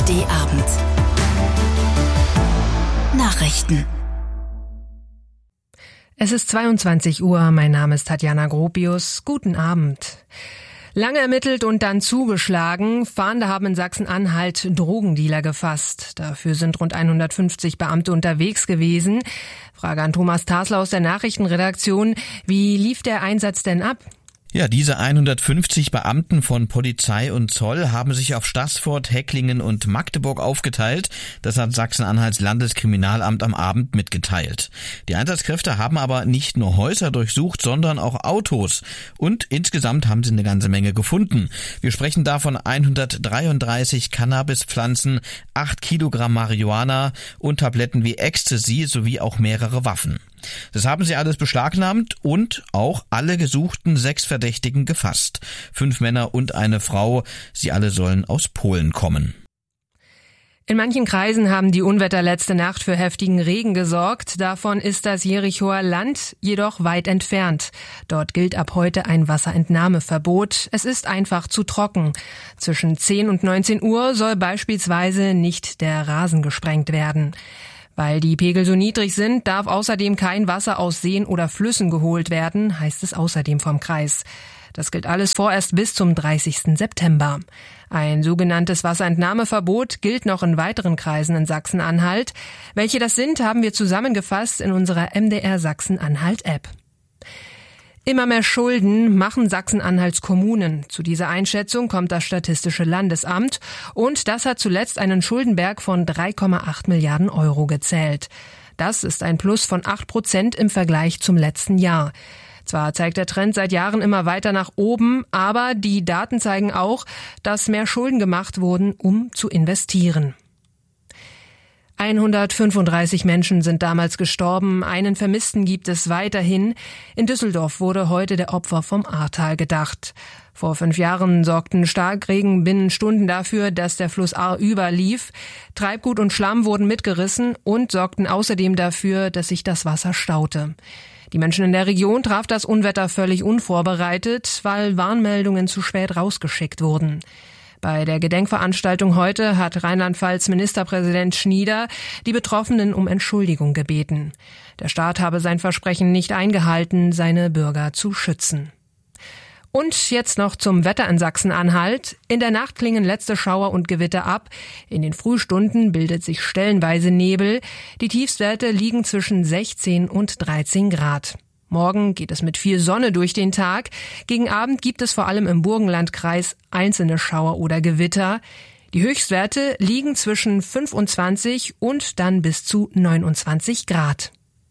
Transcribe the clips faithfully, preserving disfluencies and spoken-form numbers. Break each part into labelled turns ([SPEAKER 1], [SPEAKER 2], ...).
[SPEAKER 1] D-Abend. Nachrichten.
[SPEAKER 2] Es ist zweiundzwanzig Uhr, mein Name ist Tatjana Gropius. Guten Abend. Lange ermittelt und dann zugeschlagen. Fahnder haben in Sachsen-Anhalt Drogendealer gefasst. Dafür sind rund hundertfünfzig Beamte unterwegs gewesen. Frage an Thomas Tasler aus der Nachrichtenredaktion. Wie lief der Einsatz denn ab?
[SPEAKER 3] Ja, diese hundertfünfzig Beamten von Polizei und Zoll haben sich auf Staßfurt, Hecklingen und Magdeburg aufgeteilt. Das hat Sachsen-Anhalts Landeskriminalamt am Abend mitgeteilt. Die Einsatzkräfte haben aber nicht nur Häuser durchsucht, sondern auch Autos. Und insgesamt haben sie eine ganze Menge gefunden. Wir sprechen da von hundertdreiunddreißig Cannabispflanzen, acht Kilogramm Marihuana und Tabletten wie Ecstasy sowie auch mehrere Waffen. Das haben sie alles beschlagnahmt und auch alle gesuchten sechs Verdächtigen gefasst. Fünf Männer und eine Frau. Sie alle sollen aus Polen kommen.
[SPEAKER 2] In manchen Kreisen haben die Unwetter letzte Nacht für heftigen Regen gesorgt. Davon ist das Jerichoer Land jedoch weit entfernt. Dort gilt ab heute ein Wasserentnahmeverbot. Es ist einfach zu trocken. Zwischen zehn und neunzehn Uhr soll beispielsweise nicht der Rasen gesprengt werden. Weil die Pegel so niedrig sind, darf außerdem kein Wasser aus Seen oder Flüssen geholt werden, heißt es außerdem vom Kreis. Das gilt alles vorerst bis zum dreißigsten September. Ein sogenanntes Wasserentnahmeverbot gilt noch in weiteren Kreisen in Sachsen-Anhalt. Welche das sind, haben wir zusammengefasst in unserer M D R Sachsen-Anhalt-App. Immer mehr Schulden machen Sachsen-Anhalts Kommunen. Zu dieser Einschätzung kommt das Statistische Landesamt und das hat zuletzt einen Schuldenberg von drei Komma acht Milliarden Euro gezählt. Das ist ein Plus von acht Prozent im Vergleich zum letzten Jahr. Zwar zeigt der Trend seit Jahren immer weiter nach oben, aber die Daten zeigen auch, dass mehr Schulden gemacht wurden, um zu investieren. hundertfünfunddreißig Menschen sind damals gestorben, einen Vermissten gibt es weiterhin. In Düsseldorf wurde heute der Opfer vom Ahrtal gedacht. Vor fünf Jahren sorgten Starkregen binnen Stunden dafür, dass der Fluss Ahr überlief. Treibgut und Schlamm wurden mitgerissen und sorgten außerdem dafür, dass sich das Wasser staute. Die Menschen in der Region traf das Unwetter völlig unvorbereitet, weil Warnmeldungen zu spät rausgeschickt wurden. Bei der Gedenkveranstaltung heute hat Rheinland-Pfalz Ministerpräsident Schnieder die Betroffenen um Entschuldigung gebeten. Der Staat habe sein Versprechen nicht eingehalten, seine Bürger zu schützen. Und jetzt noch zum Wetter in Sachsen-Anhalt. In der Nacht klingen letzte Schauer und Gewitter ab. In den Frühstunden bildet sich stellenweise Nebel. Die Tiefstwerte liegen zwischen sechzehn und dreizehn Grad. Morgen geht es mit viel Sonne durch den Tag. Gegen Abend gibt es vor allem im Burgenlandkreis einzelne Schauer oder Gewitter. Die Höchstwerte liegen zwischen fünfundzwanzig und dann bis zu neunundzwanzig Grad.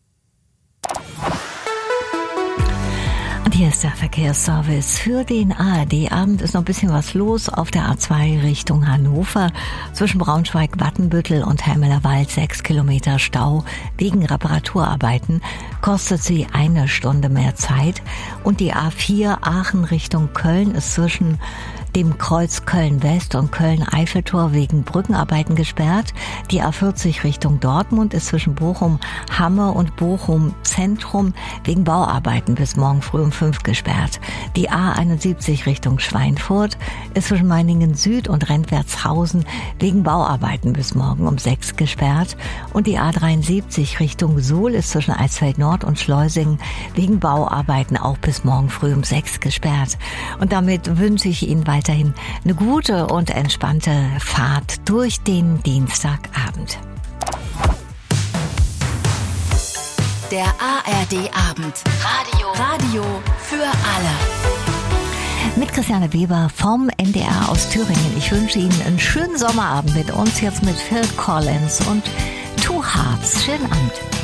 [SPEAKER 4] Und hier ist der Verkehrsservice. Für den A R D-Abend ist noch ein bisschen was los auf der A zwei Richtung Hannover. Zwischen Braunschweig-Wattenbüttel und Helmelerwald sechs Kilometer Stau wegen Reparaturarbeiten. Kostet sie eine Stunde mehr Zeit. Und die A vier Aachen Richtung Köln ist zwischen dem Kreuz Köln-West und Köln-Eiffeltor wegen Brückenarbeiten gesperrt. Die A vierzig Richtung Dortmund ist zwischen Bochum-Hamme und Bochum-Zentrum wegen Bauarbeiten bis morgen früh um fünf gesperrt. Die A einundsiebzig Richtung Schweinfurt ist zwischen Meiningen-Süd und Rentwertshausen wegen Bauarbeiten bis morgen um sechs gesperrt. Und die A dreiundsiebzig Richtung Suhl ist zwischen Eisfeld-Nord und Schleusingen wegen Bauarbeiten auch bis morgen früh um sechs gesperrt. Und damit wünsche ich Ihnen weiter Weiterhin eine gute und entspannte Fahrt durch den Dienstagabend.
[SPEAKER 1] Der A R D-Abend. Radio. Radio für alle.
[SPEAKER 4] Mit Christiane Weber vom N D R aus Thüringen. Ich wünsche Ihnen einen schönen Sommerabend mit uns jetzt mit Phil Collins und Two Hearts. Schönen Abend.